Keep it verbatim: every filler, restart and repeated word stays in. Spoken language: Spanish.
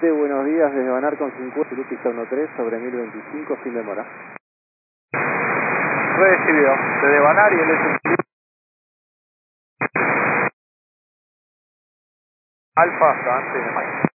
siete, buenos días, desde Banar con cincuenta, Lupisa uno tres, sobre mil veinticinco, sin demora. Recibido, desde Banar y el S M Alfa, antes de